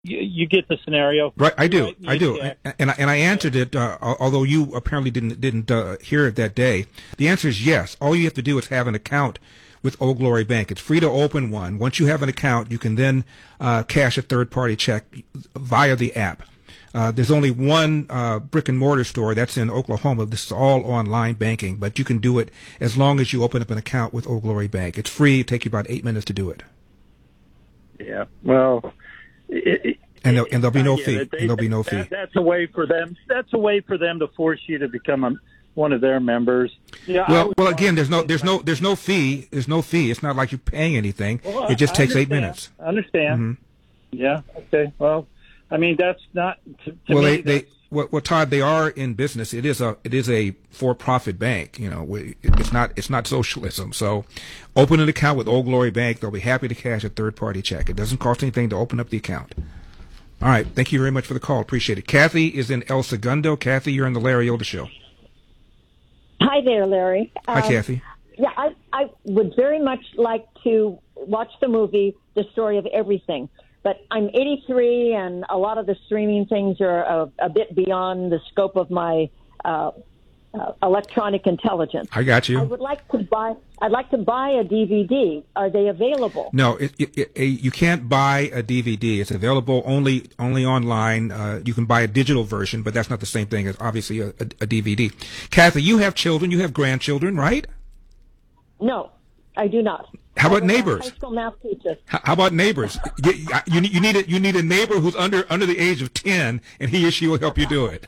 You get the scenario, right? I do, right? I do, Yeah. and I answered it. Although you apparently didn't hear it that day. The answer is yes. All you have to do is have an account with Old Glory Bank. It's free to open one. Once you have an account, you can then cash a third-party check via the app. There's only one brick and mortar store that's in Oklahoma. This is all online banking, but you can do it as long as you open up an account with Old Glory Bank. It's free. It takes you about 8 minutes to do it. Yeah. Well, and there'll be no fee. And there'll be no fee. That's a way for them. That's a way for them to force you to become one of their members. Yeah. Well, again, there's no fee. There's no fee. It's not like you're paying anything. Well, it just takes 8 minutes. I understand. Mm-hmm. Yeah. Okay. Well, I mean, that's not. To me, well, Todd, they are in business. It is a for-profit bank. You know, it's not socialism. So, open an account with Old Glory Bank. They'll be happy to cash a third-party check. It doesn't cost anything to open up the account. All right. Thank you very much for the call. Appreciate it. Kathy is in El Segundo. Kathy, you're on the Larry Elder Show. Hi there, Larry. Hi, Kathy. Yeah, I would very much like to watch the movie The Story of Everything. But I'm 83, and a lot of the streaming things are a bit beyond the scope of my electronic intelligence. I got you. I'd like to buy a DVD. Are they available? No, you can't buy a DVD. It's available only online. You can buy a digital version, but that's not the same thing as obviously a DVD. Kathy, you have children. You have grandchildren, right? No, I do not. How about neighbors? High school math teacher. How about neighbors? You need a neighbor who's under the age of 10, and he or she will help you do it.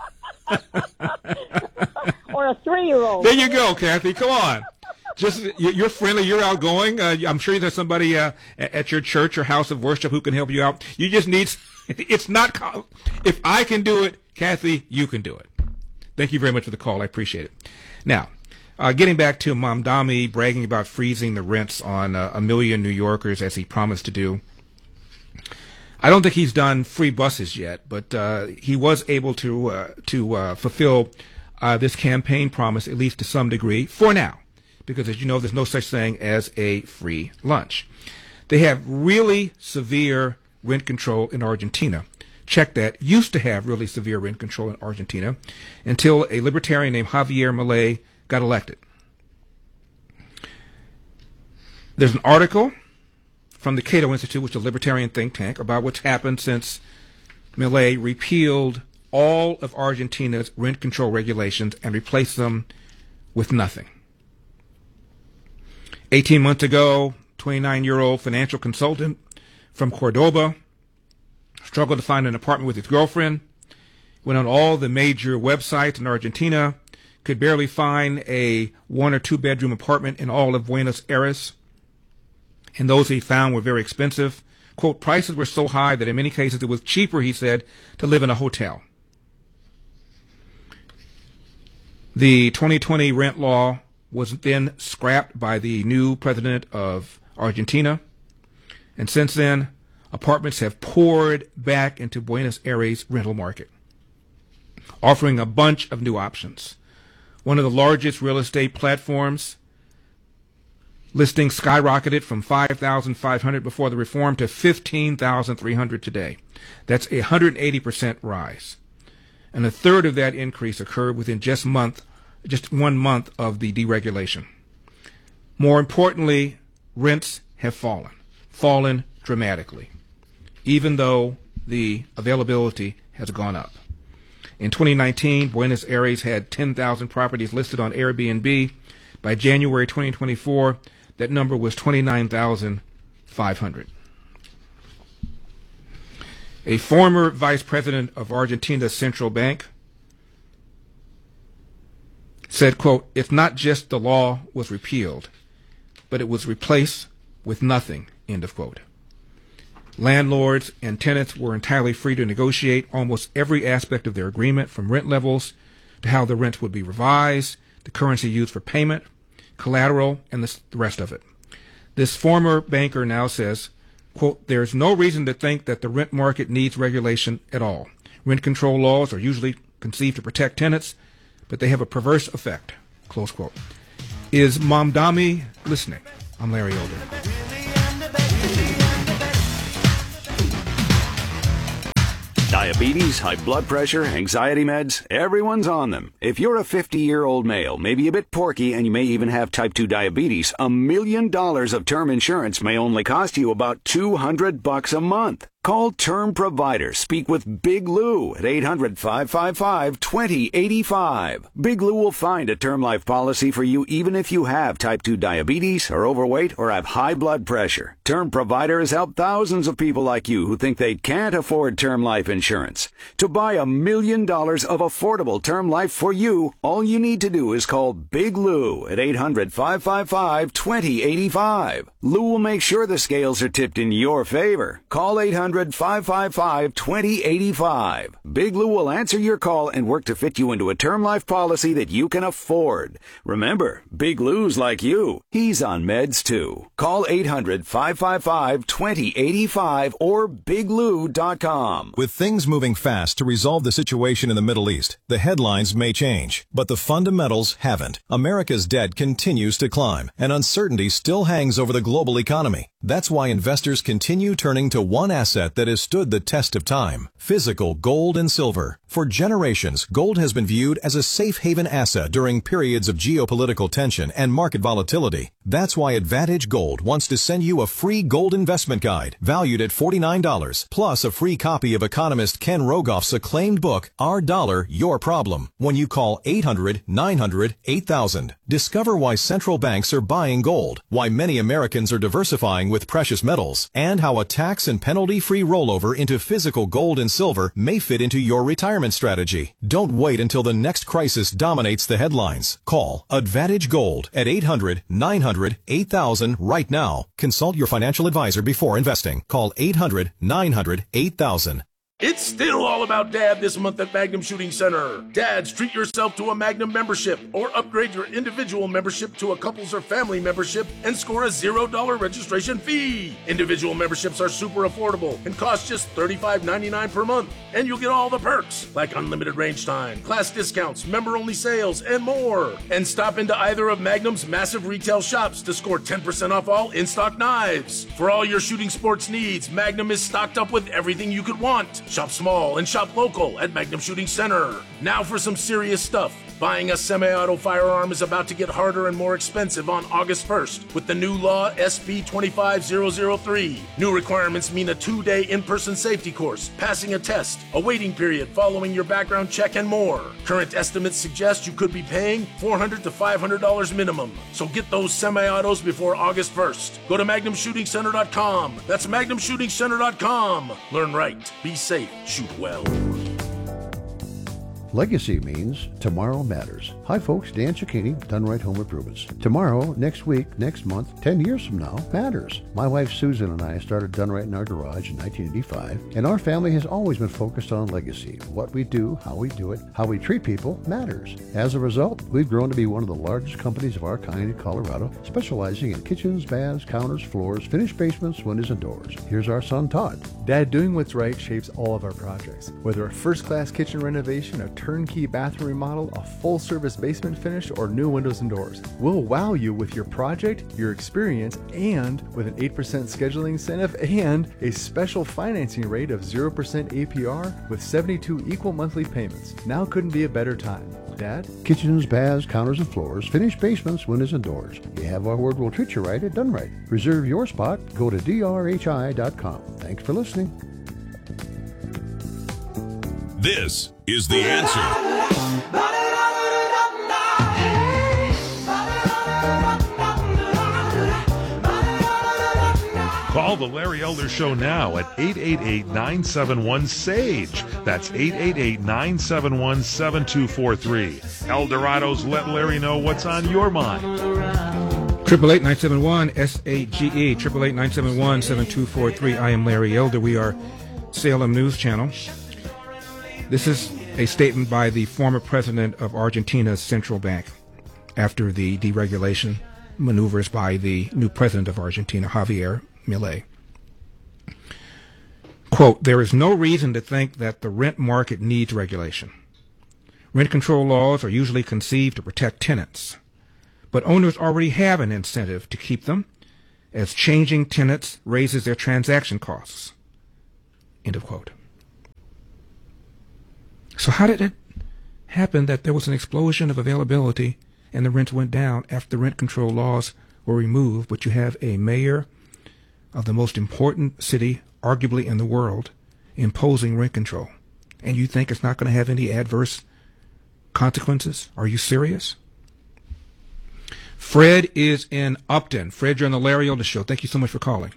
Or a 3-year-old. There you go, Kathy. Come on. Just you're friendly, you're outgoing. I'm sure there's somebody at your church or house of worship who can help you out. You just need. It's not. If I can do it, Kathy, you can do it. Thank you very much for the call. I appreciate it. Now. Getting back to Mamdani bragging about freezing the rents on 1 million New Yorkers as he promised to do. I don't think he's done free buses yet, but he was able to fulfill this campaign promise, at least to some degree, for now. Because, as you know, there's no such thing as a free lunch. They have really severe rent control in Argentina. Check that. Used to have really severe rent control in Argentina until a libertarian named Javier Milei got elected. There's an article from the Cato Institute, which is a libertarian think tank, about what's happened since Milei repealed all of Argentina's rent control regulations and replaced them with nothing. 18 months ago, 29-year-old financial consultant from Cordoba struggled to find an apartment with his girlfriend, went on all the major websites in Argentina, could barely find a 1 or 2 bedroom apartment in all of Buenos Aires. And those he found were very expensive. Quote, prices were so high that in many cases it was cheaper, he said, to live in a hotel. The 2020 rent law was then scrapped by the new president of Argentina. And since then, apartments have poured back into Buenos Aires rental market, offering a bunch of new options. One of the largest real estate platforms, listings skyrocketed from 5,500 before the reform to 15,300 today. That's a 180% rise. And a third of that increase occurred within just 1 month of the deregulation. More importantly, rents have fallen dramatically, even though the availability has gone up. In 2019, Buenos Aires had 10,000 properties listed on Airbnb. By January 2024, that number was 29,500. A former vice president of Argentina's central bank said, quote, it's not just the law was repealed, but it was replaced with nothing, end of quote. Landlords and tenants were entirely free to negotiate almost every aspect of their agreement, from rent levels to how the rents would be revised, the currency used for payment, collateral, and the rest of it. This former banker now says, quote, there's no reason to think that the rent market needs regulation at all. Rent control laws are usually conceived to protect tenants, but they have a perverse effect, close quote. Is Mamdani listening? I'm Larry Elder. Diabetes, high blood pressure, anxiety meds, everyone's on them. If you're a 50-year-old male, maybe a bit porky, and you may even have type 2 diabetes, $1 million of term insurance may only cost you about $200 a month. Call Term Provider. Speak with Big Lou at 800-555-2085. Big Lou will find a term life policy for you even if you have type 2 diabetes, are overweight, or have high blood pressure. Term Provider has helped thousands of people like you who think they can't afford term life insurance. To buy $1 million of affordable term life for you, all you need to do is call Big Lou at 800-555-2085. Lou will make sure the scales are tipped in your favor. Call 800-555-2085. Big Lou will answer your call and work to fit you into a term life policy that you can afford. Remember, Big Lou's like you. He's on meds too. Call 800-555-2085 or biglou.com. With things moving fast to resolve the situation in the Middle East, the headlines may change, but the fundamentals haven't. America's debt continues to climb, and uncertainty still hangs over the global economy. That's why investors continue turning to one asset that has stood the test of time: physical gold and silver. For generations, gold has been viewed as a safe haven asset during periods of geopolitical tension and market volatility. That's why Advantage Gold wants to send you a free gold investment guide valued at $49, plus a free copy of economist Ken Rogoff's acclaimed book, Our Dollar, Your Problem, when you call 800-900-8000. Discover why central banks are buying gold, why many Americans are diversifying with precious metals, and how a tax and penalty-free rollover into physical gold and silver may fit into your retirement strategy. Don't wait until the next crisis dominates the headlines. Call Advantage Gold at 800-900-8000 right now. Consult your financial advisor before investing. Call 800-900-8000. It's still all about Dad this month at Magnum Shooting Center. Dads, treat yourself to a Magnum membership or upgrade your individual membership to a couples or family membership and score a $0 registration fee. Individual memberships are super affordable and cost just $35.99 per month. And you'll get all the perks like unlimited range time, class discounts, member-only sales, and more. And stop into either of Magnum's massive retail shops to score 10% off all in-stock knives. For all your shooting sports needs, Magnum is stocked up with everything you could want. Shop small and shop local at Magnum Shooting Center. Now for some serious stuff. Buying a semi-auto firearm is about to get harder and more expensive on August 1st with the new law SB 25003. New requirements mean a 2-day in-person safety course, passing a test, a waiting period following your background check, and more. Current estimates suggest you could be paying $400 to $500 minimum. So get those semi-autos before August 1st. Go to MagnumShootingCenter.com. That's MagnumShootingCenter.com. Learn right, be safe, shoot well. Legacy means tomorrow matters. Hi folks, Dan Cicchini, Done Right Home Improvements. Tomorrow, next week, next month, 10 years from now matters. My wife Susan and I started Done Right in our garage in 1985, and our family has always been focused on legacy. What we do, how we do it, how we treat people matters. As a result, we've grown to be one of the largest companies of our kind in Colorado, specializing in kitchens, baths, counters, floors, finished basements, windows, and doors. Here's our son Todd. Dad, doing what's right shapes all of our projects. Whether a first-class kitchen renovation, a turnkey bathroom remodel, a full-service basement finish, or new windows and doors. We'll wow you with your project, your experience, and with an 8% scheduling incentive and a special financing rate of 0% APR with 72 equal monthly payments. Now couldn't be a better time. Dad? Kitchens, baths, counters, and floors, finished basements, windows, and doors. You have our word, we'll treat you right at Done Right. Reserve your spot. Go to drhi.com. Thanks for listening. This is The Answer. Call the Larry Elder Show now at 888-971-SAGE. That's 888-971-7243. Eldorado's Let Larry Know What's on Your Mind. 888-971-SAGE, 888-971-7243. I am Larry Elder. We are Salem News Channel. This is a statement by the former president of Argentina's central bank after the deregulation maneuvers by the new president of Argentina, Javier Milei. Quote, there is no reason to think that the rent market needs regulation. Rent control laws are usually conceived to protect tenants, but owners already have an incentive to keep them, as changing tenants raises their transaction costs. End of quote. how did it happen that there was an explosion of availability and the rents went down after the rent control laws were removed, but you have a mayor of the most important city, arguably in the world, imposing rent control, and you think it's not going to have any adverse consequences? Are you serious? Fred is in Upton. Fred, you're on the Larry Elder Show. Thank you so much for calling.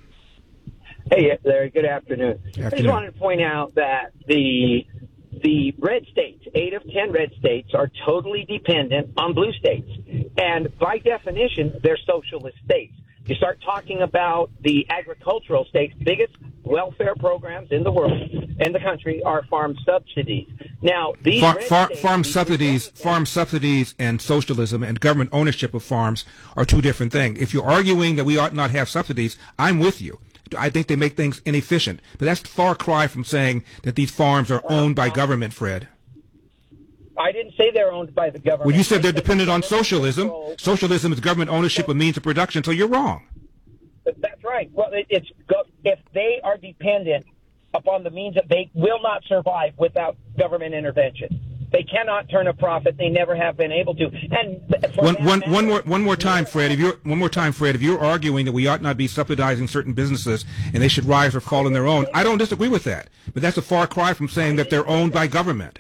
Hey, Larry. Good afternoon. Good afternoon. I just wanted to point out that the red states, 8 of 10 red states, are totally dependent on blue states. And by definition, they're socialist states. You start talking about the agricultural states, biggest welfare programs in the world, in the country, are farm subsidies. Now, these farm subsidies and socialism and government ownership of farms are two different things. If you're arguing that we ought not have subsidies, I'm with you. I think they make things inefficient. But that's a far cry from saying that these farms are owned by government, Fred. I didn't say they're owned by the government. Well, you said they're dependent on socialism. Socialism is government ownership of means of production, so you're wrong. That's right. Well, if they are dependent upon the means that they will not survive without government intervention. They cannot turn a profit. They never have been able to. And one more time, Fred. If you're arguing that we ought not be subsidizing certain businesses and they should rise or fall on their own, I don't disagree with that. But that's a far cry from saying that they're owned by government.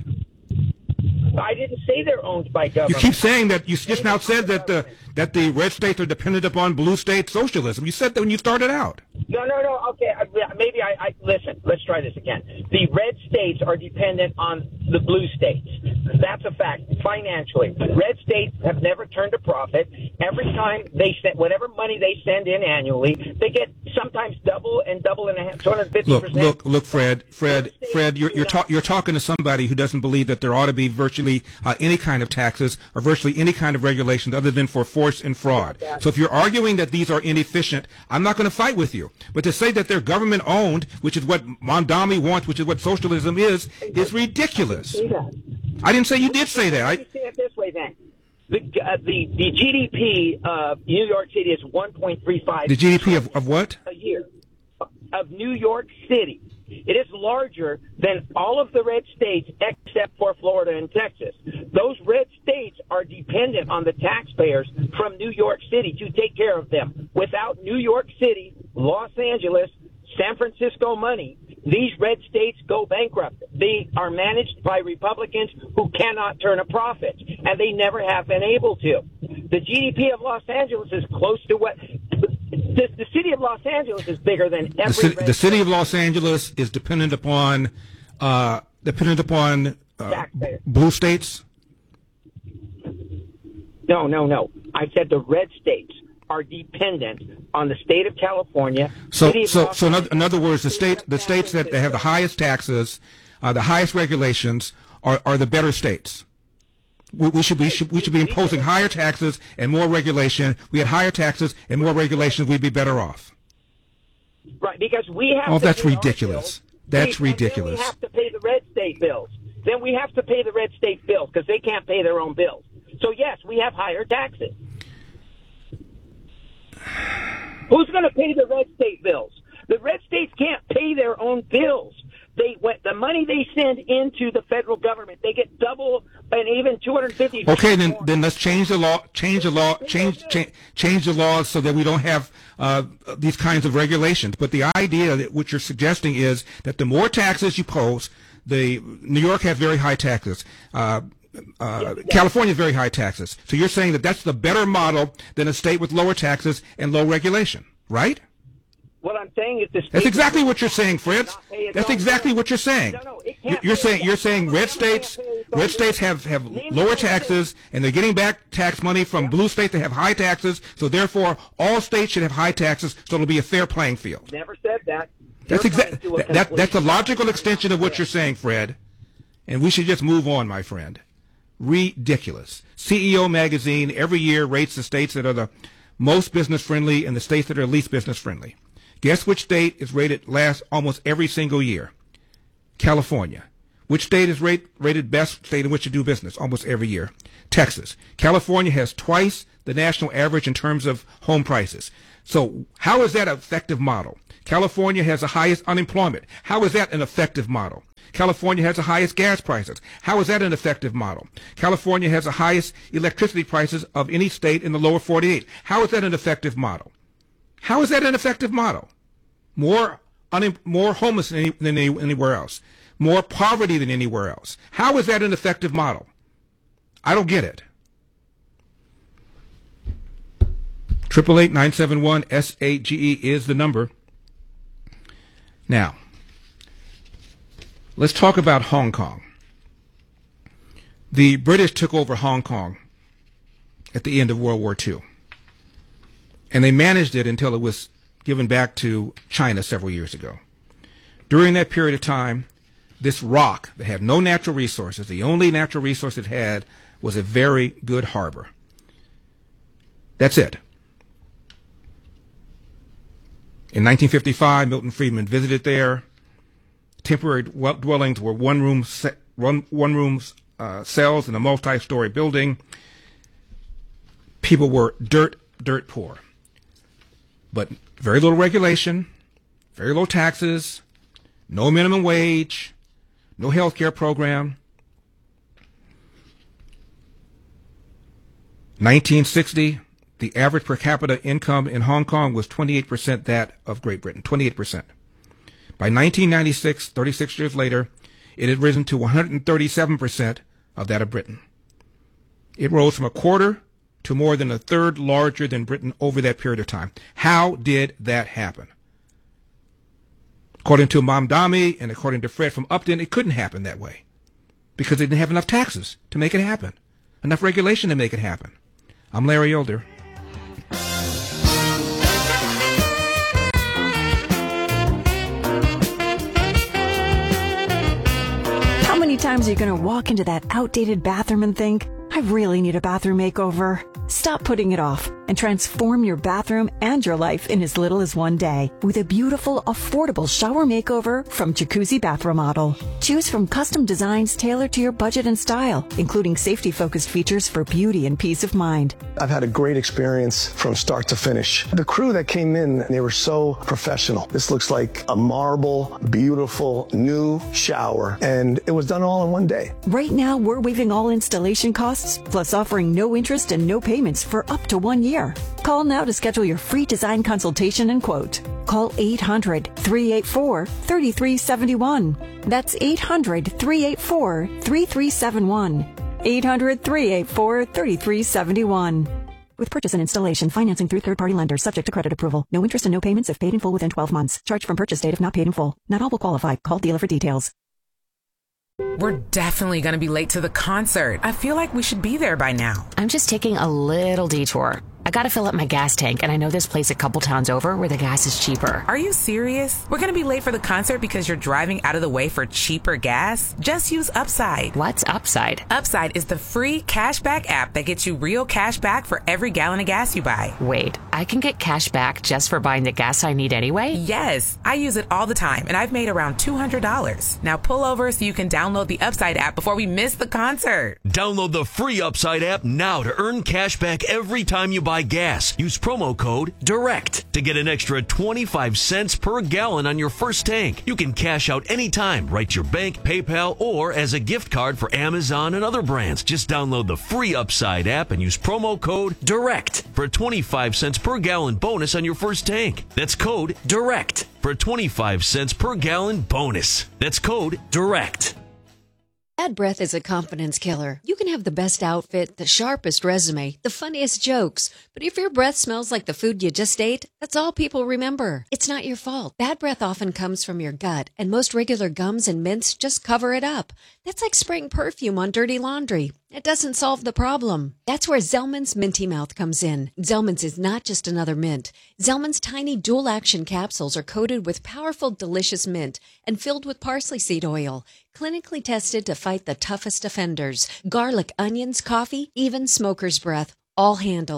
I didn't say they're owned by government. You keep saying that. You just now said that the red states are dependent upon blue state socialism. You said that when you started out. No. Okay, maybe I listen. Let's try this again. The red states are dependent on the blue states. That's a fact. Financially, red states have never turned a profit. Every time they send whatever money they send in annually, they get sometimes double and a half, 250%. Look, Fred, you're talking to somebody who doesn't believe that there ought to be virtually any kind of taxes or virtually any kind of regulations other than for force and fraud. So if you're arguing that these are inefficient, I'm not going to fight with you. But to say that they're government owned, which is what Mondami wants, which is what socialism is ridiculous. I didn't say you did say that. Let me say it this way then. The GDP of New York City is 1.35. The GDP of what? A year. Of New York City. It is larger than all of the red states except for Florida and Texas. Those red states are dependent on the taxpayers from New York City to take care of them. Without New York City, Los Angeles, San Francisco money, these red states go bankrupt. They are managed by Republicans who cannot turn a profit, and they never have been able to. The GDP of Los Angeles is close to what... The city of Los Angeles is bigger than every... The city of Los Angeles is dependent upon blue states? No. I said the red states are dependent on the state of California. So in other words, the states that have the highest taxes, the highest regulations, are the better states. We should be imposing higher taxes and more regulation. We had higher taxes and more regulations, we'd be better off. Right, because we have. Oh, that's ridiculous. That's ridiculous. Then we have to pay the red state bills. Then we have to pay the red state bills because they can't pay their own bills. So yes, we have higher taxes. Who's going to pay the red state bills? The red states can't pay their own bills. The money they send into the federal government, they get double and even 250. Okay, then let's change the law. Change the laws so that we don't have these kinds of regulations. But the idea that what you're suggesting is that the more taxes you pose, New York has very high taxes. California has very high taxes. So you're saying that that's the better model than a state with lower taxes and low regulation, right? What I'm saying is that's exactly what you're saying, Fritz. That's exactly what you're saying. You're saying red states have lower taxes and they're getting back tax money from blue states that have high taxes. So therefore, all states should have high taxes, so it'll be a fair playing field. Never said that. That's a logical extension of what you're saying, Fred. And we should just move on, my friend. Ridiculous. CEO Magazine every year rates the states that are the most business friendly and the states that are least business friendly. Guess which state is rated last almost every single year? California. Which state is rated best state in which to do business almost every year? Texas. California has twice the national average in terms of home prices. So how is that an effective model? California has the highest unemployment. How is that an effective model? California has the highest gas prices. How is that an effective model? California has the highest electricity prices of any state in the lower 48. How is that an effective model? How is that an effective model? More homeless than anywhere else. More poverty than anywhere else. How is that an effective model? I don't get it. 888-971-SAGE is the number. Now, let's talk about Hong Kong. The British took over Hong Kong at the end of World War II. And they managed it until it was given back to China several years ago. During that period of time, this rock that had no natural resources, the only natural resource it had was a very good harbor. That's it. In 1955, Milton Friedman visited there. Temporary dwellings were one-room cells in a multi-story building. People were dirt poor. But very little regulation, very low taxes, no minimum wage, no health care program. 1960, the average per capita income in Hong Kong was 28% that of Great Britain, 28%. By 1996, 36 years later, it had risen to 137% of that of Britain. It rose from a quarter to more than a third larger than Britain over that period of time. How did that happen? According to Mamdani and according to Fred from Upton, it couldn't happen that way because they didn't have enough taxes to make it happen, enough regulation to make it happen. I'm Larry Elder. How many times are you going to walk into that outdated bathroom and think, I really need a bathroom makeover? Stop putting it off and transform your bathroom and your life in as little as one day with a beautiful, affordable shower makeover from Jacuzzi Bath Remodel. Choose from custom designs tailored to your budget and style, including safety-focused features for beauty and peace of mind. I've had a great experience from start to finish. The crew that came in, they were so professional. This looks like a marble, beautiful, new shower, and it was done all in one day. Right now, we're waiving all installation costs, plus offering no interest and no payments for up to 1 year. Call now to schedule your free design consultation and quote. Call 800-384-3371. That's 800-384-3371. 800-384-3371. With purchase and installation, financing through third-party lenders, subject to credit approval. No interest and no payments if paid in full within 12 months. Charge from purchase date if not paid in full. Not all will qualify. Call dealer for details. We're definitely going to be late to the concert. I feel like we should be there by now. I'm just taking a little detour. I gotta fill up my gas tank, and I know this place a couple towns over where the gas is cheaper. Are you serious? We're gonna be late for the concert because you're driving out of the way for cheaper gas? Just use Upside. What's Upside? Upside is the free cashback app that gets you real cash back for every gallon of gas you buy. Wait, I can get cash back just for buying the gas I need anyway? Yes, I use it all the time, and I've made around $200. Now pull over so you can download the Upside app before we miss the concert. Download the free Upside app now to earn cash back every time you buy gas. Use promo code DIRECT to get an extra 25 cents per gallon on your first tank. You can cash out anytime, right to your bank, PayPal, or as a gift card for Amazon and other brands. Just download the free Upside app and use promo code DIRECT for a 25 cents per gallon bonus on your first tank. That's code DIRECT for a 25 cents per gallon bonus. That's code DIRECT. Bad breath is a confidence killer. You can have the best outfit, the sharpest resume, the funniest jokes, but if your breath smells like the food you just ate, that's all people remember. It's not your fault. Bad breath often comes from your gut, and most regular gums and mints just cover it up. That's like spraying perfume on dirty laundry. It doesn't solve the problem. That's where Zellman's Minty Mouth comes in. Zellman's is not just another mint. Zellman's tiny dual-action capsules are coated with powerful, delicious mint and filled with parsley seed oil, clinically tested to fight the toughest offenders. Garlic, onions, coffee, even smoker's breath, all handled.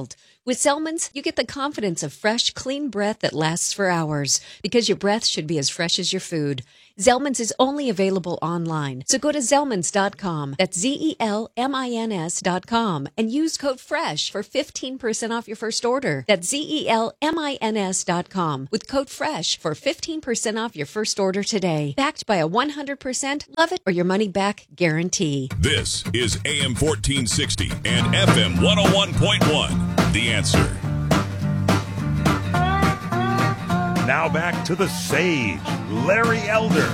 With Zellman's, you get the confidence of fresh, clean breath that lasts for hours, because your breath should be as fresh as your food. Zellman's is only available online, so go to Zellmans.com. That's ZELMINS.com and use code FRESH for 15% off your first order. That's ZELMINS.com with code FRESH for 15% off your first order today. Backed by a 100% love it or your money back guarantee. This is AM 1460 and FM 101.1. The Answer. Now back to the Sage, Larry Elder.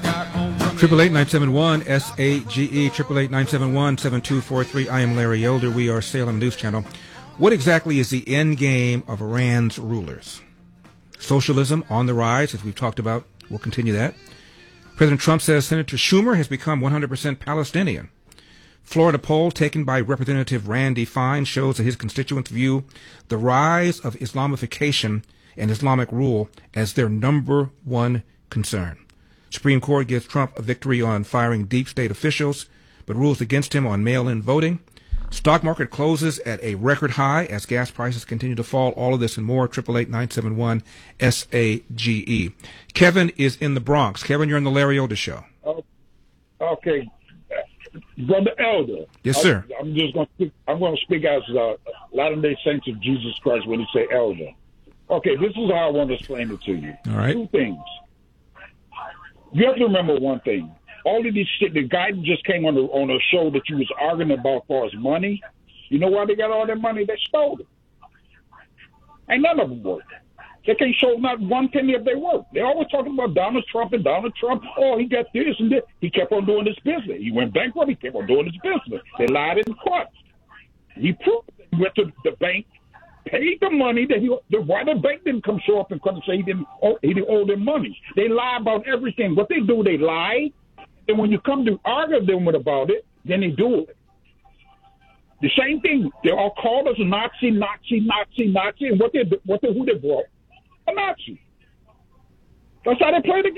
888-971-SAGE, 888-971-7243. I am Larry Elder. We are Salem News Channel. What exactly is the end game of Iran's rulers? Socialism on the rise, as we've talked about. We'll continue that. President Trump says Senator Schumer has become 100% Palestinian. Florida poll taken by Representative Randy Fine shows that his constituents view the rise of Islamification and Islamic rule as their number one concern. Supreme Court gives Trump a victory on firing deep state officials, but rules against him on mail-in voting. Stock market closes at a record high as gas prices continue to fall. All of this and more. 888-971-SAGE. Kevin is in the Bronx. Kevin, you're on the Larry Elder Show. Okay. Brother Elder. Yes, sir. I'm going to speak as Latter-day Saints of Jesus Christ when he say elder. Okay, this is how I want to explain it to you. All right. Two things. You have to remember one thing. All of these shit, the guy that just came on a show that you was arguing about as far as money, you know why they got all that money? They stole it. Ain't none of them work. They can't show not one penny of their work. They're always talking about Donald Trump and Donald Trump. Oh, he got this and this. He kept on doing his business. He went bankrupt. He kept on doing his business. They lied in court. He proved it. He went to the bank, paid the money that why the bank didn't come show up and come say he didn't owe them money. They lie about everything. What they do, they lie. And when you come to argue them about it, then they do it. The same thing. They all called us Nazi. And who they brought? A Nazi. That's how they play the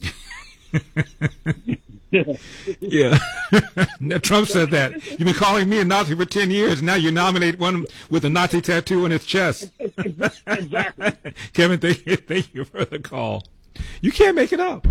game. Yeah. Trump said that. You've been calling me a Nazi for 10 years. Now you nominate one with a Nazi tattoo on his chest. Exactly. Kevin, thank you for the call. You can't make it up.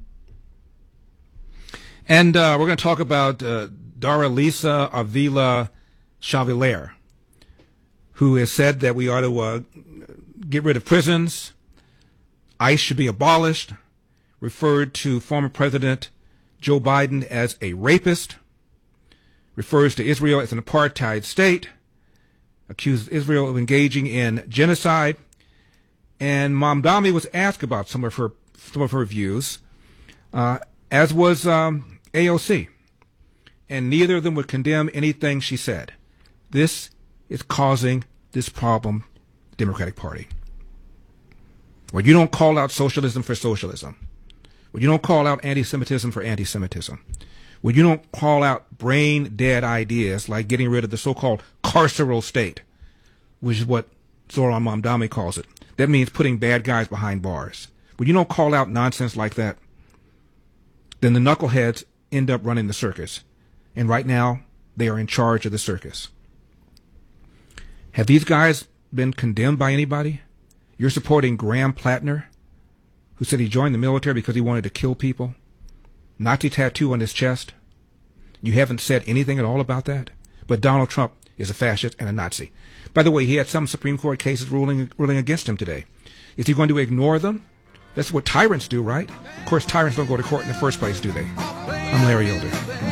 And we're going to talk about Daralisa Avila Chavalier, who has said that we ought to get rid of prisons. ICE should be abolished. Referred to former President Joe Biden as a rapist. Refers to Israel as an apartheid state. Accuses Israel of engaging in genocide. And Mamdani was asked about some of her views, as was AOC. And neither of them would condemn anything she said. This is causing this problem, the Democratic Party. Where you don't call out socialism for socialism. Where you don't call out anti-Semitism for anti-Semitism. Where you don't call out brain-dead ideas like getting rid of the so-called carceral state, which is what Zoran Mamdani calls it. That means putting bad guys behind bars. When you don't call out nonsense like that, then the knuckleheads end up running the circus. And right now, they are in charge of the circus. Have these guys been condemned by anybody? You're supporting Graham Plattner, who said he joined the military because he wanted to kill people. Nazi tattoo on his chest. You haven't said anything at all about that. But Donald Trump is a fascist and a Nazi. By the way, he had some Supreme Court cases ruling against him today. Is he going to ignore them? That's what tyrants do, right? Of course, tyrants don't go to court in the first place, do they? I'm Larry Elder.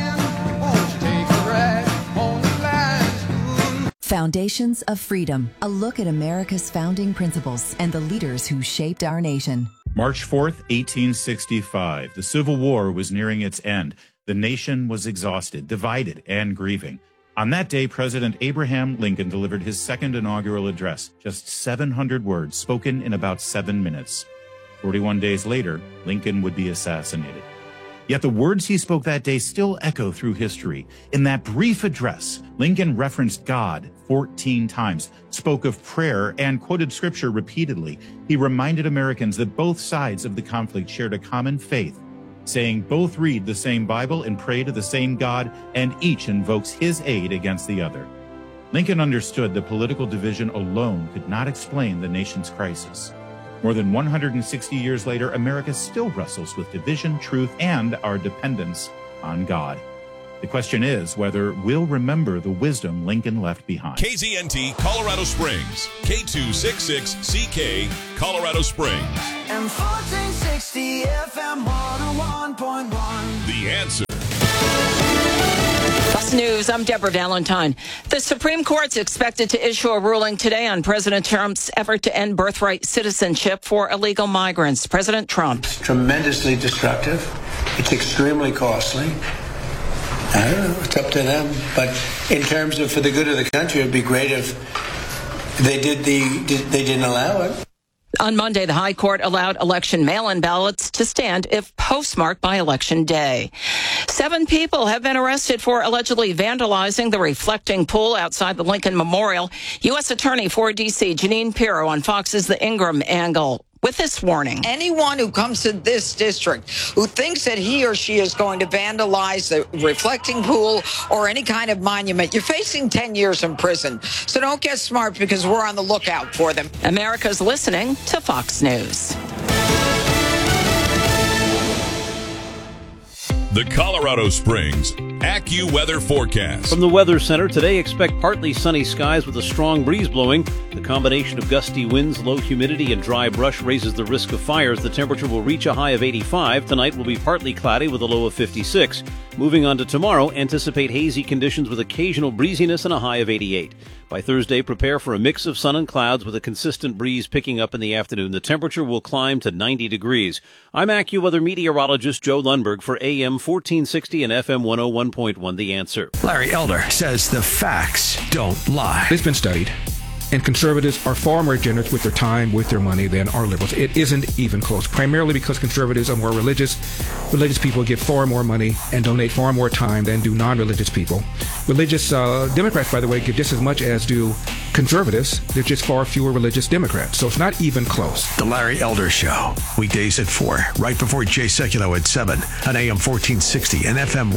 Foundations of Freedom, a look at America's founding principles and the leaders who shaped our nation. March 4th, 1865. The Civil War was nearing its end. The nation was exhausted, divided, and grieving. On that day, President Abraham Lincoln delivered his second inaugural address, just 700 words spoken in about 7 minutes. 41 days later, Lincoln would be assassinated. Yet the words he spoke that day still echo through history. In that brief address, Lincoln referenced God 14 times, spoke of prayer, and quoted scripture repeatedly. He reminded Americans that both sides of the conflict shared a common faith, saying both read the same Bible and pray to the same God, and each invokes his aid against the other. Lincoln understood that political division alone could not explain the nation's crisis. More than 160 years later, America still wrestles with division, truth, and our dependence on God. The question is whether we'll remember the wisdom Lincoln left behind. KZNT Colorado Springs, K266CK Colorado Springs. And 1460 FM 101.1. The Answer. Fox News, I'm Deborah Valentine. The Supreme Court's expected to issue a ruling today on President Trump's effort to end birthright citizenship for illegal migrants. President Trump. It's tremendously destructive. It's extremely costly. I don't know. It's up to them. But in terms of for the good of the country, it'd be great if they didn't allow it. On Monday, the High Court allowed election mail-in ballots to stand if postmarked by Election Day. 7 people have been arrested for allegedly vandalizing the reflecting pool outside the Lincoln Memorial. U.S. Attorney for D.C. Jeanine Pirro on Fox's The Ingram Angle with this warning. Anyone who comes to this district who thinks that he or she is going to vandalize the reflecting pool or any kind of monument, you're facing 10 years in prison. So don't get smart because we're on the lookout for them. America's listening to Fox News. The Colorado Springs AccuWeather forecast. From the Weather Center, today expect partly sunny skies with a strong breeze blowing. The combination of gusty winds, low humidity, and dry brush raises the risk of fires. The temperature will reach a high of 85. Tonight will be partly cloudy with a low of 56. Moving on to tomorrow, anticipate hazy conditions with occasional breeziness and a high of 88. By Thursday, prepare for a mix of sun and clouds with a consistent breeze picking up in the afternoon. The temperature will climb to 90 degrees. I'm AccuWeather meteorologist Joe Lundberg for AM 1460 and FM 101.1 The Answer. Larry Elder says the facts don't lie. It's been studied. And conservatives are far more generous with their time, with their money than are liberals. It isn't even close, primarily because conservatives are more religious. Religious people give far more money and donate far more time than do non-religious people. Religious Democrats, by the way, give just as much as do conservatives. There's just far fewer religious Democrats, so it's not even close. The Larry Elder Show, weekdays at 4, right before Jay Sekulow at 7 on AM 1460 and FM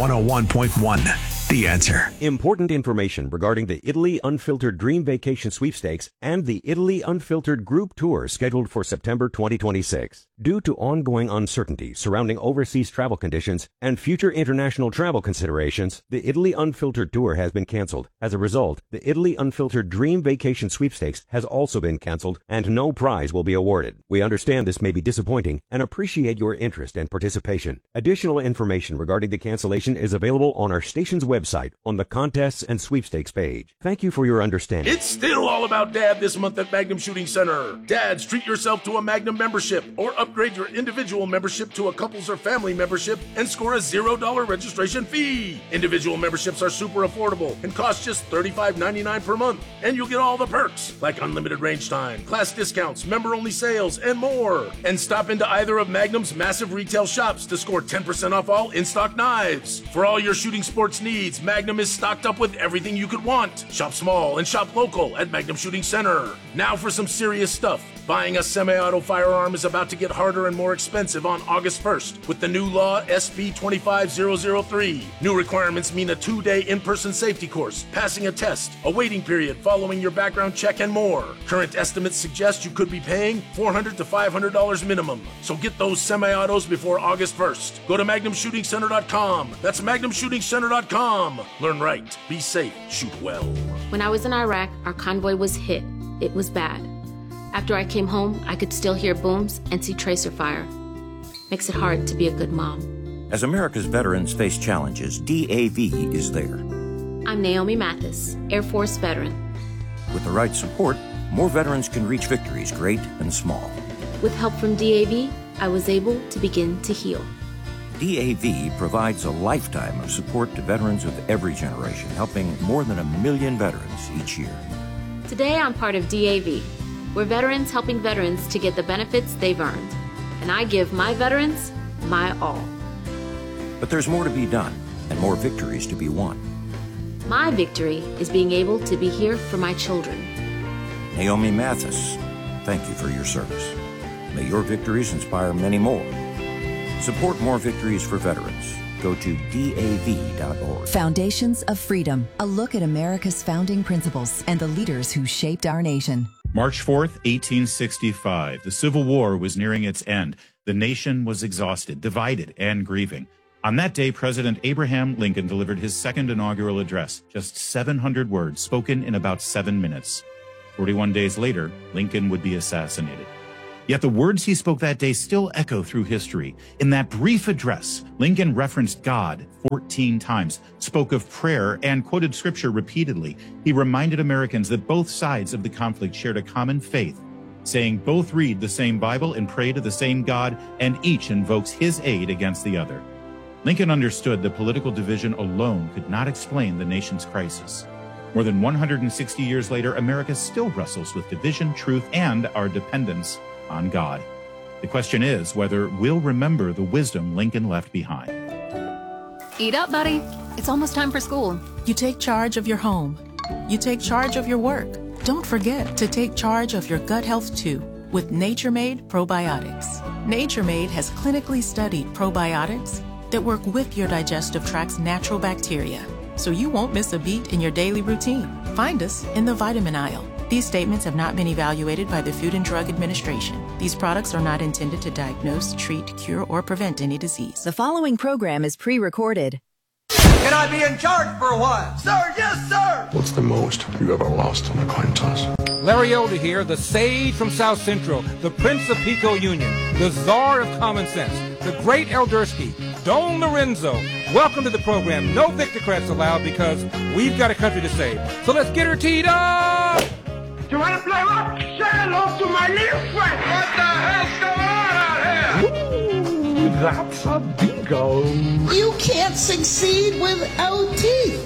101.1. The Answer. Important information regarding the Italy Unfiltered Dream Vacation Sweepstakes and the Italy Unfiltered Group Tour scheduled for September 2026. Due to ongoing uncertainty surrounding overseas travel conditions and future international travel considerations, the Italy Unfiltered Tour has been canceled. As a result, the Italy Unfiltered Dream Vacation Sweepstakes has also been canceled and no prize will be awarded. We understand this may be disappointing and appreciate your interest and participation. Additional information regarding the cancellation is available on our station's website on the contests and sweepstakes page. Thank you for your understanding. It's still all about Dad this month at Magnum Shooting Center. Dads, treat yourself to a Magnum membership or upgrade your individual membership to a couples or family membership and score a $0 registration fee. Individual memberships are super affordable and cost just $35.99 per month. And you'll get all the perks like unlimited range time, class discounts, member-only sales, and more. And stop into either of Magnum's massive retail shops to score 10% off all in-stock knives. For all your shooting sports needs, Magnum is stocked up with everything you could want. Shop small and shop local at Magnum Shooting Center. Now for some serious stuff. Buying a semi-auto firearm is about to get harder and more expensive on August 1st with the new law SB 25003. New requirements mean a 2-day in-person safety course, passing a test, a waiting period following your background check, and more. Current estimates suggest you could be paying $400 to $500 minimum. So get those semi-autos before August 1st. Go to MagnumShootingCenter.com. That's MagnumShootingCenter.com. Learn right, be safe, shoot well. When I was in Iraq, our convoy was hit. It was bad. After I came home, I could still hear booms and see tracer fire. Makes it hard to be a good mom. As America's veterans face challenges, DAV is there. I'm Naomi Mathis, Air Force veteran. With the right support, more veterans can reach victories, great and small. With help from DAV, I was able to begin to heal. DAV provides a lifetime of support to veterans of every generation, helping more than 1 million veterans each year. Today, I'm part of DAV. We're veterans helping veterans to get the benefits they've earned. And I give my veterans my all. But there's more to be done and more victories to be won. My victory is being able to be here for my children. Naomi Mathis, thank you for your service. May your victories inspire many more. Support more victories for veterans Go to DAV.org. Foundations of Freedom, a look at America's founding principles and the leaders who shaped our nation. March 4th, 1865. The Civil War was nearing its end. The nation was exhausted, divided, and grieving. On that day, President Abraham Lincoln delivered his second inaugural address, just 700 words spoken in about 7 minutes. 41 days later, Lincoln would be assassinated. Yet the words he spoke that day still echo through history. In that brief address, Lincoln referenced God 14 times, spoke of prayer, and quoted scripture repeatedly. He reminded Americans that both sides of the conflict shared a common faith, saying both read the same Bible and pray to the same God, and each invokes his aid against the other. Lincoln understood that political division alone could not explain the nation's crisis. More than 160 years later, America still wrestles with division, truth, and our dependence on God. The question is whether we'll remember the wisdom Lincoln left behind. Eat up, buddy. It's almost time for school. You take charge of your home. You take charge of your work. Don't forget to take charge of your gut health too with Nature Made Probiotics. Nature Made has clinically studied probiotics that work with your digestive tract's natural bacteria, so you won't miss a beat in your daily routine. Find us in the vitamin aisle. These statements have not been evaluated by the Food and Drug Administration. These products are not intended to diagnose, treat, cure, or prevent any disease. The following program is pre-recorded. Can I be in charge for a while? Sir, yes, sir! What's the most you ever lost on a coin toss? Larry Elder here, the sage from South Central, the Prince of Pico Union, the czar of common sense, the great Eldersky, Don Lorenzo. Welcome to the program. No Victocrats allowed because we've got a country to save. So let's get her teed up! You want to play rock? Say hello to my little friend! What the hell's going on out here? Ooh, that's a bingo. You can't succeed without teeth.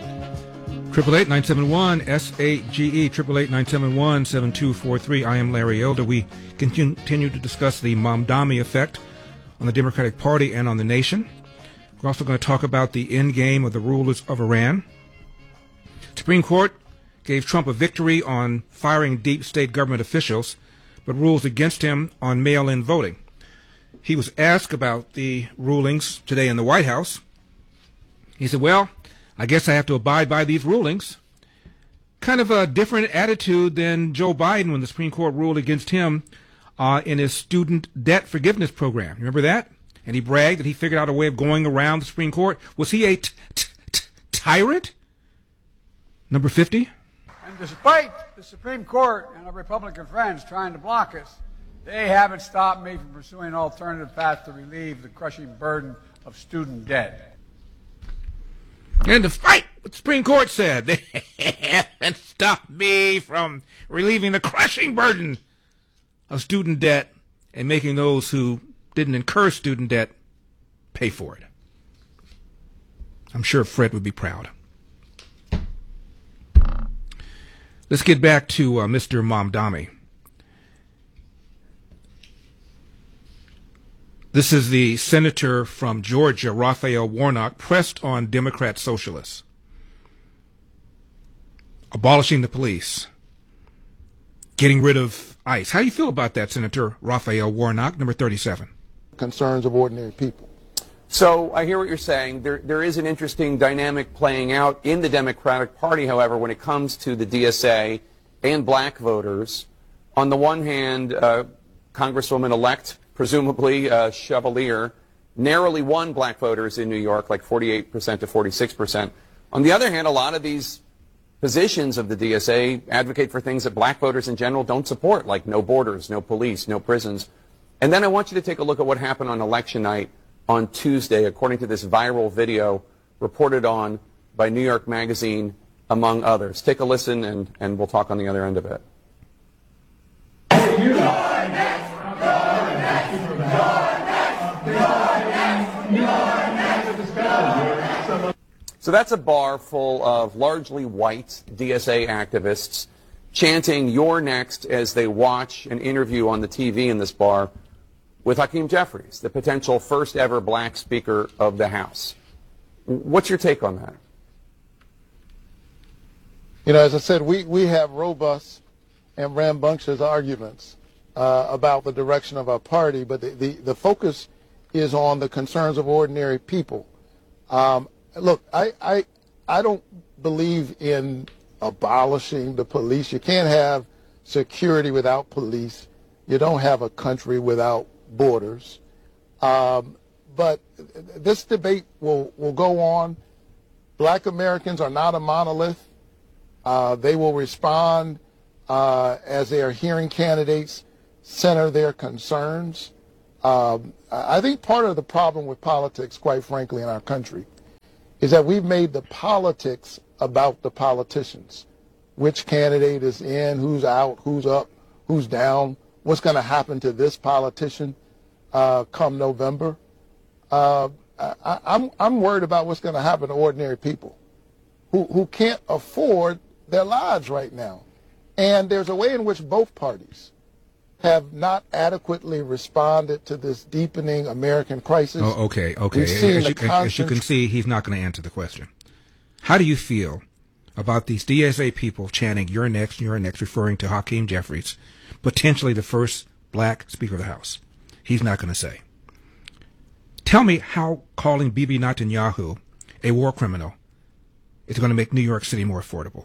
888-971-SAGE, 888-971-7243. I am Larry Elder. We continue to discuss the Mamdani effect on the Democratic Party and on the nation. We're also going to talk about the end game of the rulers of Iran. Supreme Court gave Trump a victory on firing deep state government officials, but rules against him on mail-in voting. He was asked about the rulings today in the White House. He said, well, I guess I have to abide by these rulings. Kind of a different attitude than Joe Biden when the Supreme Court ruled against him in his student debt forgiveness program. Remember that? And he bragged that he figured out a way of going around the Supreme Court. Was he a tyrant? Number 50. And despite the Supreme Court and our Republican friends trying to block us, they haven't stopped me from pursuing an alternative path to relieve the crushing burden of student debt. And despite what the Supreme Court said, they haven't stopped me from relieving the crushing burden of student debt and making those who didn't incur student debt pay for it. I'm sure Fred would be proud. Let's get back to Mr. Mamdani. This is the senator from Georgia, Raphael Warnock, pressed on Democrat socialists. Abolishing the police. Getting rid of ICE. How do you feel about that, Senator Raphael Warnock, number 37? Concerns of ordinary people. So I hear what you're saying. There is an interesting dynamic playing out in the Democratic Party, however, when it comes to the DSA and black voters. On the one hand, Congresswoman-elect, presumably Chevalier, narrowly won black voters in New York, like 48% to 46%. On the other hand, a lot of these positions of the DSA advocate for things that black voters in general don't support, like no borders, no police, no prisons. And then I want you to take a look at what happened on election night on Tuesday, according to this viral video reported on by New York Magazine, among others. Take a listen, and we'll talk on the other end of it. So that's a bar full of largely white DSA activists chanting "You're next" as they watch an interview on the TV in this bar with Hakeem Jeffries, the potential first ever black Speaker of the House. What's your take on that? You know, as I said, we have robust and rambunctious arguments about the direction of our party, but the focus is on the concerns of ordinary people. Look, I don't believe in abolishing the police. You can't have security without police. You don't have a country without borders. But this debate will go on. Black Americans are not a monolith. They will respond as they are hearing candidates center their concerns. I think part of the problem with politics, quite frankly, in our country is that we've made the politics about the politicians. Which candidate is in, who's out, who's up, who's down, what's going to happen to this politician come November. I'm worried about what's going to happen to ordinary people who can't afford their lives right now. And there's a way in which both parties have not adequately responded to this deepening American crisis. Oh, okay. As you can see, he's not going to answer the question. How do you feel about these DSA people chanting, "You're next, you're next," referring to Hakeem Jeffries, potentially the first black Speaker of the House? He's not going to say. Tell me how calling Bibi Netanyahu a war criminal is going to make New York City more affordable.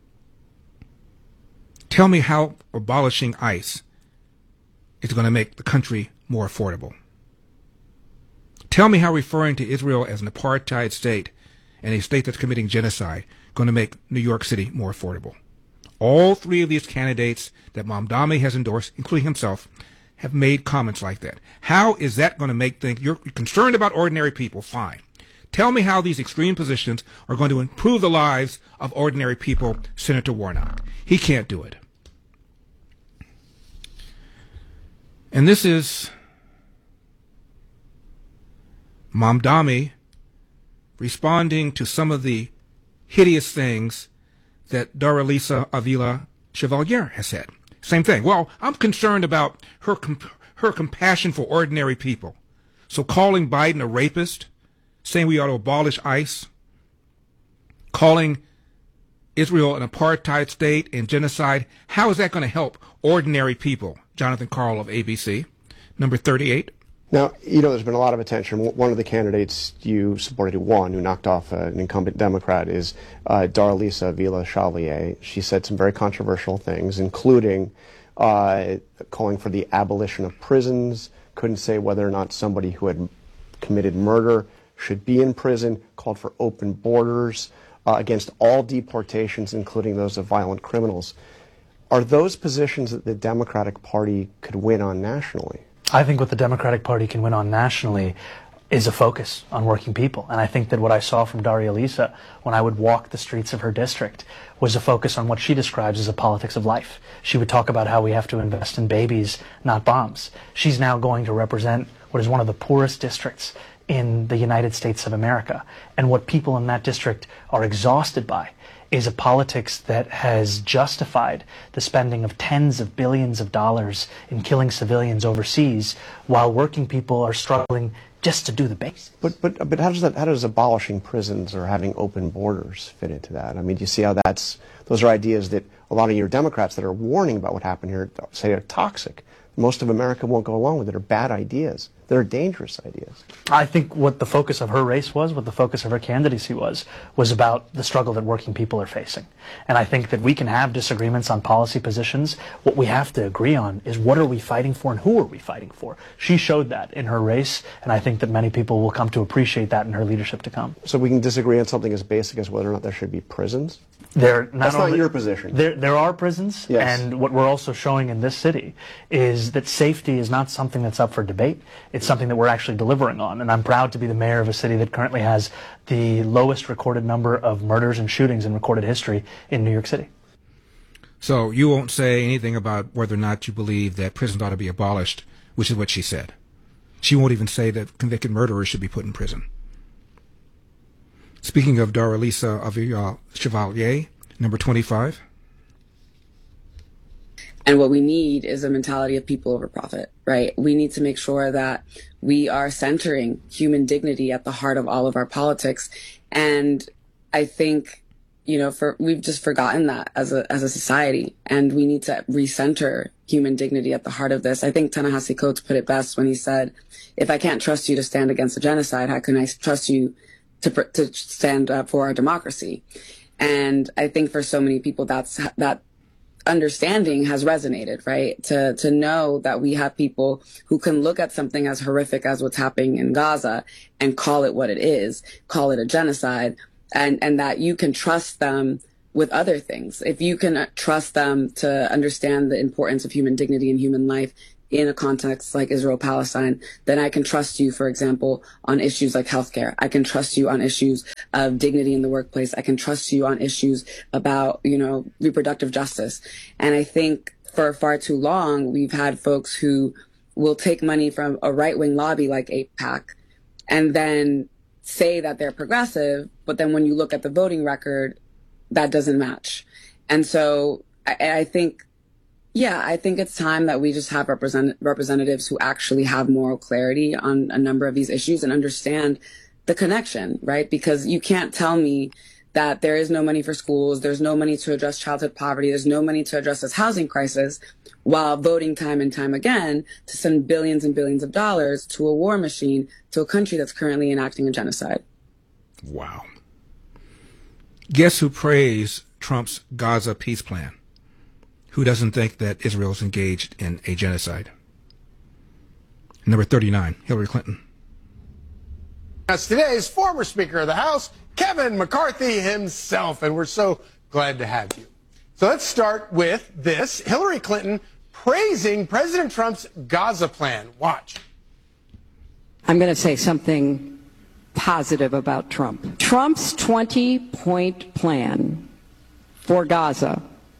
Tell me how abolishing ICE is going to make the country more affordable. Tell me how referring to Israel as an apartheid state and a state that's committing genocide going to make New York City more affordable. All three of these candidates that Mamdani has endorsed, including himself, have made comments like that. How is that going to make things? You're concerned about ordinary people, fine. Tell me how these extreme positions are going to improve the lives of ordinary people, Senator Warnock. He can't do it. And this is Mamdani responding to some of the hideous things that Doralisa Avila Chevalier has said. Same thing. Well, I'm concerned about her compassion for ordinary people. So calling Biden a rapist, saying we ought to abolish ICE, calling Israel an apartheid state and genocide, how is that going to help ordinary people? Jonathan Karl of ABC, number 38. Now, there's been a lot of attention. One of the candidates you supported who won, who knocked off an incumbent Democrat, is Doralisa Avila Chevalier. She said some very controversial things, including calling for the abolition of prisons, couldn't say whether or not somebody who had committed murder should be in prison, called for open borders against all deportations, including those of violent criminals. Are those positions that the Democratic Party could win on nationally? I think what the Democratic Party can win on nationally is a focus on working people. And I think that what I saw from Doralisa when I would walk the streets of her district was a focus on what she describes as a politics of life. She would talk about how we have to invest in babies, not bombs. She's now going to represent what is one of the poorest districts in the United States of America. And what people in that district are exhausted by is a politics that has justified the spending of tens of billions of dollars in killing civilians overseas while working people are struggling just to do the basics. But how does abolishing prisons or having open borders fit into that? I mean, do you see how those are ideas that a lot of your Democrats that are warning about what happened here say are toxic? Most of America won't go along with it, are bad ideas. They're dangerous ideas. I think what the focus of her race was, what the focus of her candidacy was about the struggle that working people are facing. And I think that we can have disagreements on policy positions. What we have to agree on is what are we fighting for and who are we fighting for. She showed that in her race, and I think that many people will come to appreciate that in her leadership to come. So we can disagree on something as basic as whether or not there should be prisons? That's not your position. There are prisons, yes. And what we're also showing in this city is that safety is not something that's up for debate. It's something that we're actually delivering on. And I'm proud to be the mayor of a city that currently has the lowest recorded number of murders and shootings in recorded history in New York City. So you won't say anything about whether or not you believe that prisons ought to be abolished, which is what she said. She won't even say that convicted murderers should be put in prison. Speaking of Doralisa Avila Chevalier, number 25. And what we need is a mentality of people over profit, right? We need to make sure that we are centering human dignity at the heart of all of our politics. And I think, we've just forgotten that as a society, and we need to recenter human dignity at the heart of this. I think Ta-Nehisi Coates put it best when he said, if I can't trust you to stand against a genocide, how can I trust you to stand up for our democracy. And I think for so many people, that understanding has resonated, right? To know that we have people who can look at something as horrific as what's happening in Gaza and call it what it is, call it a genocide, and that you can trust them with other things. If you can trust them to understand the importance of human dignity and human life in a context like Israel-Palestine, then I can trust you, for example, on issues like healthcare. I can trust you on issues of dignity in the workplace. I can trust you on issues about, reproductive justice. And I think for far too long, we've had folks who will take money from a right-wing lobby like AIPAC and then say that they're progressive, but then when you look at the voting record, that doesn't match. And so I think it's time that we just have representatives who actually have moral clarity on a number of these issues and understand the connection, right? Because you can't tell me that there is no money for schools, there's no money to address childhood poverty, there's no money to address this housing crisis, while voting time and time again to send billions and billions of dollars to a war machine to a country that's currently enacting a genocide. Wow. Guess who praised Trump's Gaza peace plan? Who doesn't think that Israel is engaged in a genocide? Number 39, Hillary Clinton. That's today's former Speaker of the House, Kevin McCarthy himself, and we're so glad to have you. So let's start with this. Hillary Clinton praising President Trump's Gaza plan. Watch. I'm going to say something positive about Trump. Trump's 20-point plan for Gaza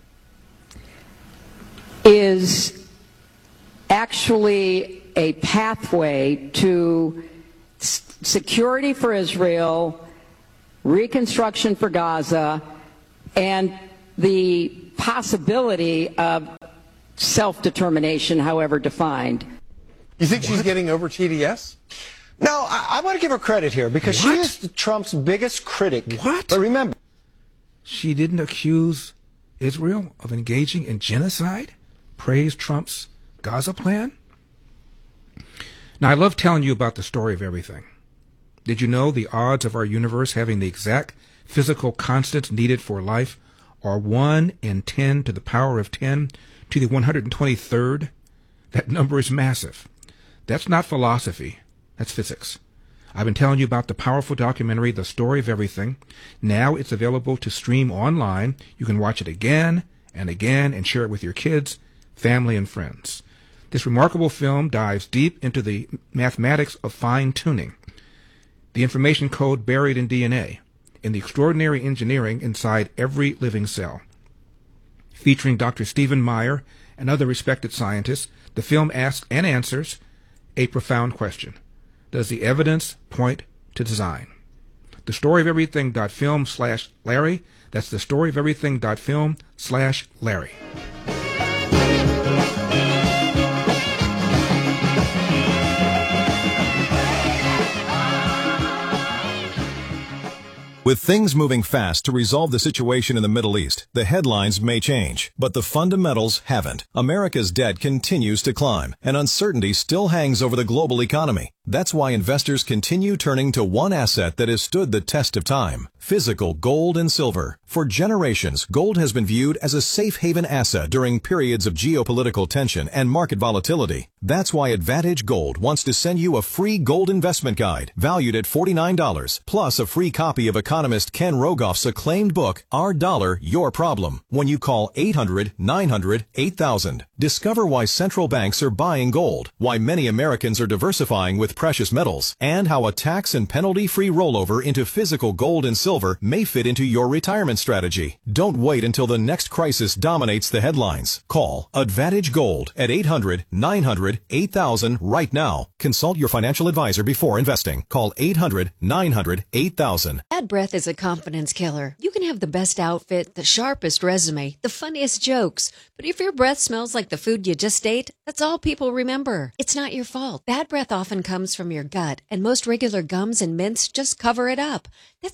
is actually a pathway to security for Israel, reconstruction for Gaza, and the possibility of self-determination, however defined. You think she's getting over TDS? No, I want to give her credit here because she is Trump's biggest critic. What? But remember, she didn't accuse Israel of engaging in genocide? Praise Trump's Gaza plan? Now, I love telling you about the story of everything. Did you know the odds of our universe having the exact physical constants needed for life are 1 in 10 to the power of 10 to the 123rd? That number is massive. That's not philosophy. That's physics. I've been telling you about the powerful documentary, The Story of Everything. Now it's available to stream online. You can watch it again and again and share it with your kids, family, and friends. This remarkable film dives deep into the mathematics of fine-tuning, the information code buried in DNA, and the extraordinary engineering inside every living cell. Featuring Dr. Stephen Meyer and other respected scientists, the film asks and answers a profound question. Does the evidence point to design? The Story of Everything.film/Larry. That's the Story of Everything.film/Larry. With things moving fast to resolve the situation in the Middle East, the headlines may change, but the fundamentals haven't. America's debt continues to climb, and uncertainty still hangs over the global economy. That's why investors continue turning to one asset that has stood the test of time: physical gold and silver. For generations, gold has been viewed as a safe haven asset during periods of geopolitical tension and market volatility. That's why Advantage Gold wants to send you a free gold investment guide valued at $49, plus a free copy of economist Ken Rogoff's acclaimed book, Our Dollar, Your Problem, when you call 800-900-8000. Discover why central banks are buying gold, why many Americans are diversifying with precious metals, and how a tax and penalty-free rollover into physical gold and silver may fit into your retirement strategy. Don't wait until the next crisis dominates the headlines. Call Advantage Gold at 800-900-8000 right now. Consult your financial advisor before investing. Call 800-900-8000. Bad breath is a confidence killer. You can have the best outfit, the sharpest resume, the funniest jokes, but if your breath smells like the food you just ate, that's all people remember. It's not your fault. Bad breath often comes from your gut, and most regular gums and mints just cover it up. That's like spraying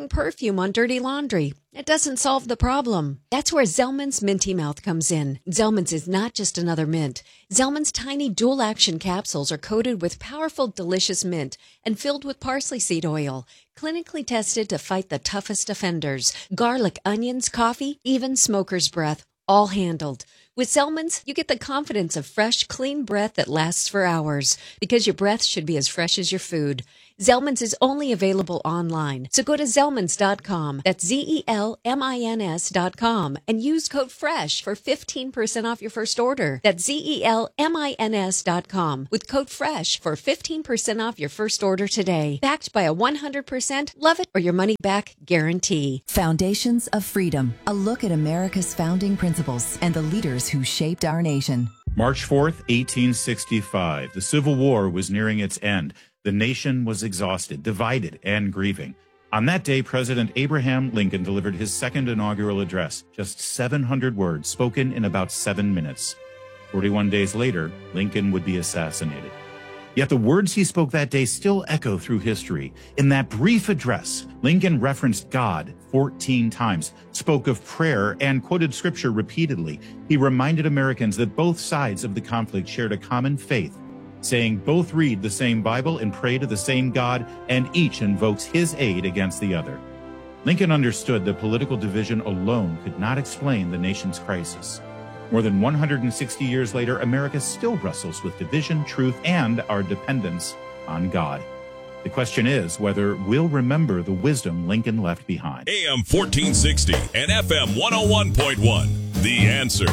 spraying perfume on dirty laundry. It doesn't solve the problem. That's where Zellman's Minty Mouth comes in. Zellman's is not just another mint. Zellman's tiny dual-action capsules are coated with powerful, delicious mint and filled with parsley seed oil, clinically tested to fight the toughest offenders. Garlic, onions, coffee, even smoker's breath, all handled. With Zellman's, you get the confidence of fresh, clean breath that lasts for hours, because your breath should be as fresh as your food. Zellman's is only available online, so go to Zellmans.com, that's ZELMINS.com, and use code FRESH for 15% off your first order. That's ZELMINS.com with code FRESH for 15% off your first order today. Backed by a 100% love it or your money back guarantee. Foundations of Freedom, a look at America's founding principles and the leaders who shaped our nation. March 4th, 1865. The Civil War was nearing its end. The nation was exhausted, divided, and grieving. On that day, President Abraham Lincoln delivered his second inaugural address, just 700 words spoken in about 7 minutes. 41 days later, Lincoln would be assassinated. Yet the words he spoke that day still echo through history. In that brief address, Lincoln referenced God 14 times, spoke of prayer, and quoted scripture repeatedly. He reminded Americans that both sides of the conflict shared a common faith, saying both read the same Bible and pray to the same God, and each invokes his aid against the other. Lincoln understood that political division alone could not explain the nation's crisis. More than 160 years later, America still wrestles with division, truth, and our dependence on God. The question is whether we'll remember the wisdom Lincoln left behind. AM 1460 and FM 101.1, The Answer.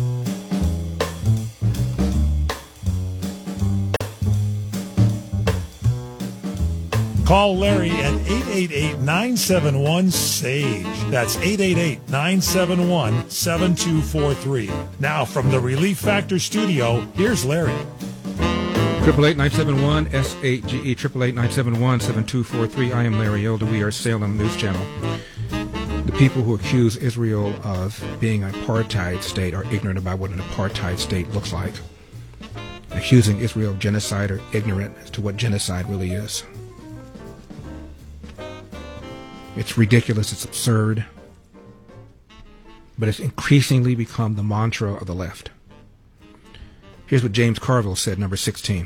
Call Larry at 888-971-SAGE. That's 888-971-7243. Now from the Relief Factor studio, here's Larry. 888-971-SAGE, 888-971-7243. I am Larry Elder. We are Salem News Channel. The people who accuse Israel of being an apartheid state are ignorant about what an apartheid state looks like. Accusing Israel of genocide are ignorant as to what genocide really is. It's ridiculous, it's absurd, but it's increasingly become the mantra of the left. Here's what James Carville said, number 16.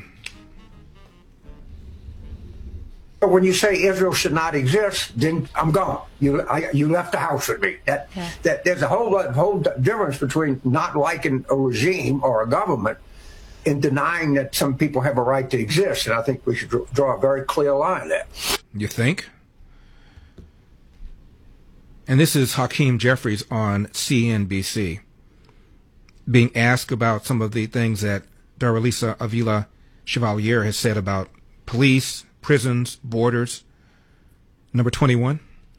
When you say Israel should not exist, then I'm gone. You left the house with me. That there's a whole difference between not liking a regime or a government and denying that some people have a right to exist. And I think we should draw a very clear line there. You think? And this is Hakeem Jeffries on CNBC being asked about some of the things that Daralisa Avila Chevalier has said about police, prisons, borders. Number 21.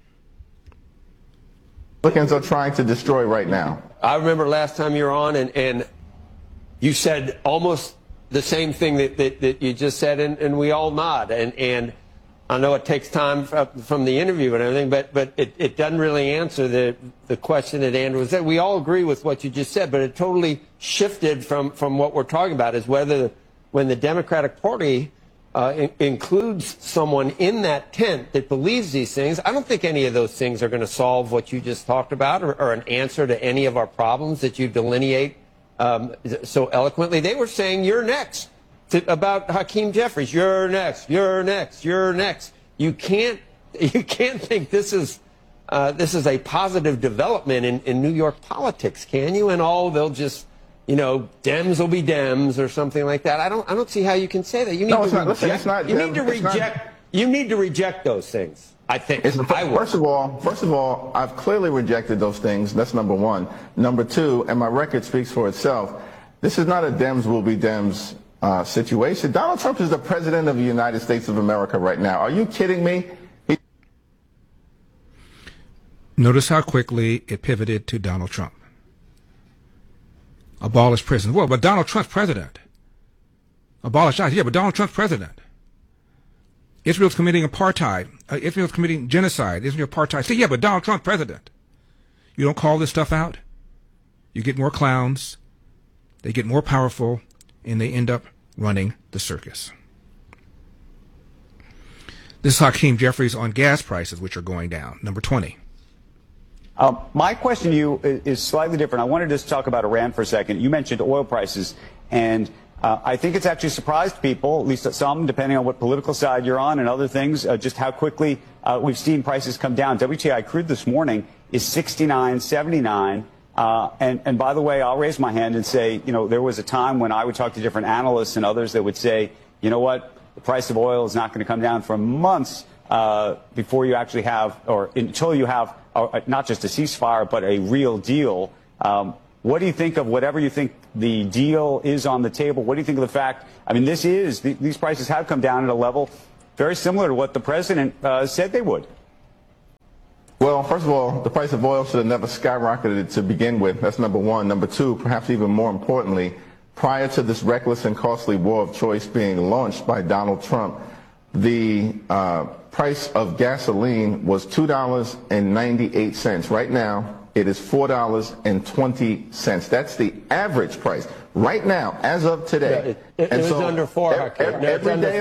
Republicans are trying to destroy right now. I remember last time you were on and you said almost the same thing that you just said, and we all nod. And I know it takes time from the interview and everything, but it doesn't really answer the question that Andrew said. We all agree with what you just said, but it totally shifted from what we're talking about, is whether when the Democratic Party includes someone in that tent that believes these things, I don't think any of those things are going to solve what you just talked about or an answer to any of our problems that you delineate so eloquently. They were saying, you're next. About Hakeem Jeffries, you're next, you're next, you're next. You can't think this is a positive development in New York politics, can you? And they'll just, Dems will be Dems or something like that. I don't see how you can say that. You need to reject those things. I think. First of all, I've clearly rejected those things. That's number one. Number two, and my record speaks for itself. This is not a Dems will be Dems situation. Donald Trump is the president of the United States of America right now. Are you kidding me? Notice how quickly it pivoted to Donald Trump. Abolish prison. Well, but Donald Trump's president. Abolish ICE. Yeah, but Donald Trump's president. Israel's committing apartheid. Israel's committing genocide. Israel apartheid. See, yeah, but Donald Trump's president. You don't call this stuff out. You get more clowns. They get more powerful, and they end up running the circus. This is Hakeem Jeffries on gas prices, which are going down. Number 20. My question to you is slightly different. I wanted to just talk about Iran for a second. You mentioned oil prices, and I think it's actually surprised people, at least some, depending on what political side you're on and other things, just how quickly we've seen prices come down. WTI crude this morning is $69.79. And by the way, I'll raise my hand and say, you know, there was a time when I would talk to different analysts and others that would say, you know what, the price of oil is not going to come down for months before you actually have, or until you have, not just a ceasefire, but a real deal. What do you think of whatever you think the deal is on the table? What do you think of the fact, I mean, these prices have come down at a level very similar to what the president said they would. Well, first of all, the price of oil should have never skyrocketed to begin with. That's number one. Number two, perhaps even more importantly, prior to this reckless and costly war of choice being launched by Donald Trump, the price of gasoline was $2.98. Right now, it is $4.20. That's the average price. Right now, as of today. It was under $4. Everyday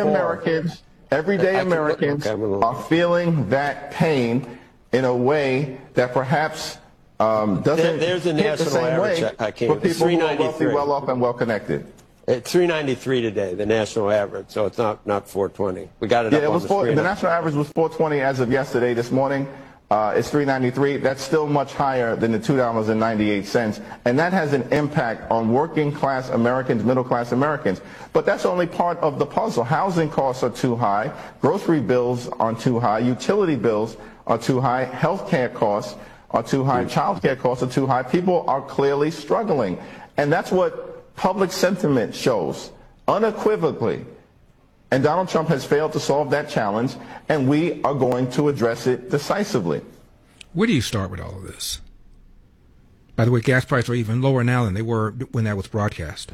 Americans are feeling that pain in a way that perhaps doesn't There's a hit the national same average, way Hakeem. for people who are wealthy, well off, and well connected. It's 393 today, the national average, so it's not 420. We got it up on the screen. The national average was 420 as of yesterday. This morning, it's 393. That's still much higher than the $2.98, and that has an impact on working class Americans, middle class Americans. But that's only part of the puzzle. Housing costs are too high, grocery bills are too high, utility bills are too high, health care costs are too high, child care costs are too high. People are clearly struggling, and that's what public sentiment shows unequivocally. And Donald Trump has failed to solve that challenge, and we are going to address it decisively. Where do you start with all of this? By the way, gas prices are even lower now than they were when that was broadcast.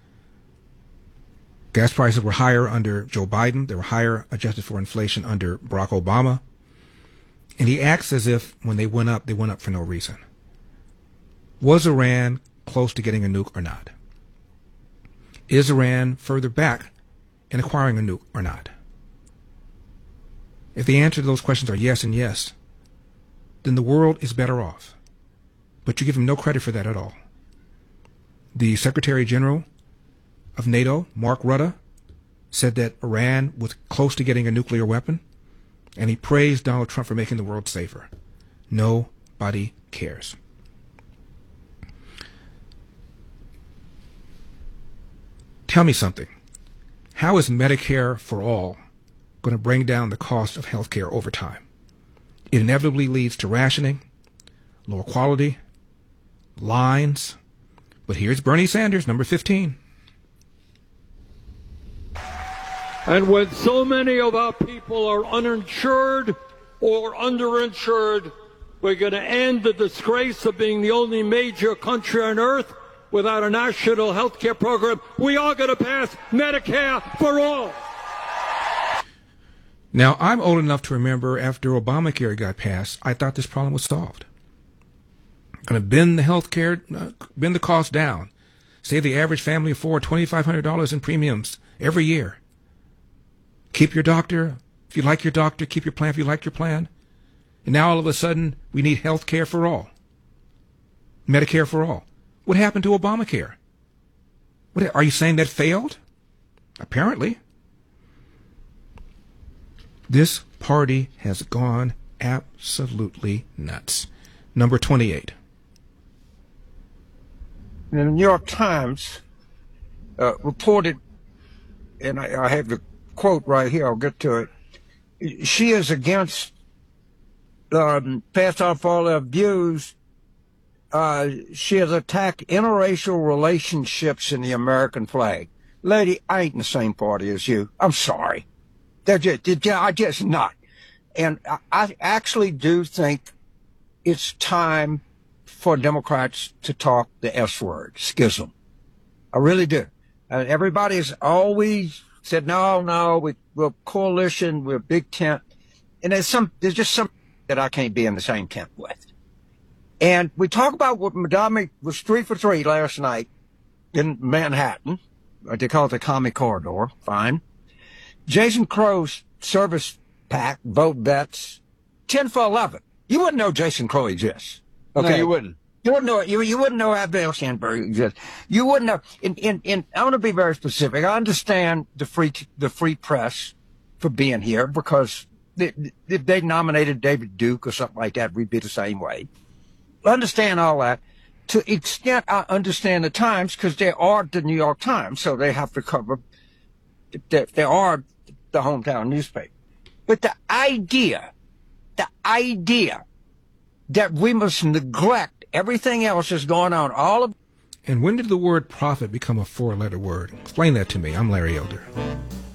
Gas prices were higher under Joe Biden. They were higher adjusted for inflation under Barack Obama. And he acts as if when they went up for no reason. Was Iran close to getting a nuke or not? Is Iran further back in acquiring a nuke or not? If the answer to those questions are yes and yes, then the world is better off. But you give him no credit for that at all. The Secretary General of NATO, Mark Rutte, said that Iran was close to getting a nuclear weapon, and he praised Donald Trump for making the world safer. Nobody cares. Tell me something. How is Medicare for all going to bring down the cost of health care over time? It inevitably leads to rationing, lower quality, lines. But here's Bernie Sanders, number 15. And when so many of our people are uninsured or underinsured, we're going to end the disgrace of being the only major country on earth without a national health care program. We are going to pass Medicare for all. Now, I'm old enough to remember after Obamacare got passed, I thought this problem was solved. Going to bend the cost down, save the average family of four $2,500 in premiums every year. Keep your doctor. If you like your doctor, keep your plan if you like your plan. And now all of a sudden, we need health care for all. Medicare for all. What happened to Obamacare? Are you saying that failed? Apparently. This party has gone absolutely nuts. Number 28. The New York Times reported, and I have the quote right here, I'll get to it. She is against, passed off all her views. She has attacked interracial relationships in the American flag. Lady, I ain't in the same party as you. I'm sorry. I just not. And I actually do think it's time for Democrats to talk the S word, schism. I really do. Everybody's always said, no, we're coalition, we're big tent. And there's just some that I can't be in the same tent with. And we talk about what Madame was 3 for 3 last night in Manhattan. They call it the Commie Corridor. Fine. Jason Crow's service PAC, Vote Vets, 10 for 11. You wouldn't know Jason Crow exists. Okay, No, you wouldn't. You wouldn't know it. You wouldn't know Abigail Sandberg exists. You wouldn't know. I want to be very specific. I understand the free press for being here because if they nominated David Duke or something like that, we'd be the same way. I understand all that. To the extent I understand the Times, because they are the New York Times, so they have to cover. They are the hometown newspaper. But the idea that we must neglect everything else that's going on, all of. And when did the word prophet become a 4-letter word? Explain that to me. I'm Larry Elder.